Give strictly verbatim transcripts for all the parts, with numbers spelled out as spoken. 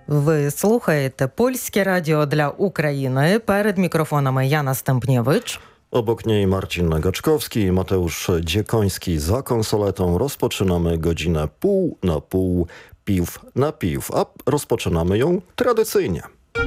Ви слухаєте Польське радіо для України. Перед мікрофонами Jana Stępniewicz. Obok niej Marcin Nagaczkowski i Mateusz Dziekoński za konsoletą. Rozpoczynamy godzinę pół na pół, piw na piw, a rozpoczynamy ją tradycyjnie.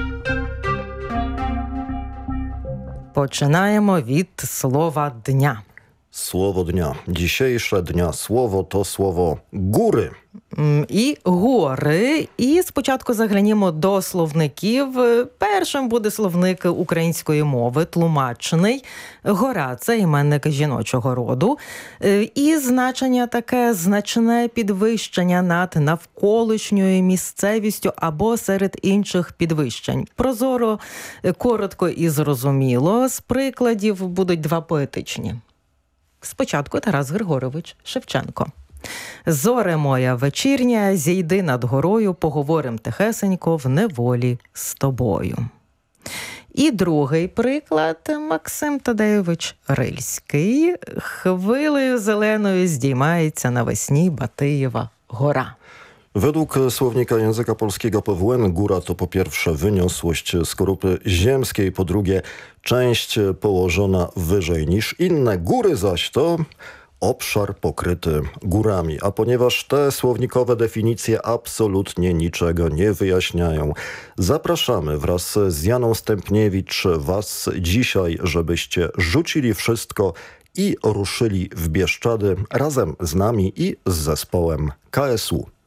Починаємо від слова дня. Słowo dnia. Dzisiejsze dnia słowo to słowo góry. І гори. І спочатку заглянімо до словників. Першим буде словник української мови, тлумачений. Гора – це іменник жіночого роду. І значення таке значне підвищення над навколишньою місцевістю або серед інших підвищень. Прозоро, коротко і зрозуміло. З прикладів будуть два поетичні. Спочатку Тарас Григорович Шевченко. «Зоре моя вечірня, зійди над горою, поговорим тихесенько в неволі з тобою». І другий приклад Максим Тадеєвич Рильський. «Хвилею зеленою здіймається навесні Батиєва гора». Według słownika języka polskiego P W N góra to po pierwsze wyniosłość skorupy ziemskiej, po drugie część położona wyżej niż inne. Góry zaś to obszar pokryty górami. A ponieważ te słownikowe definicje absolutnie niczego nie wyjaśniają, zapraszamy wraz z Janą Stępniewicz Was dzisiaj, żebyście rzucili wszystko i ruszyli w Bieszczady razem z nami i z zespołem K S U.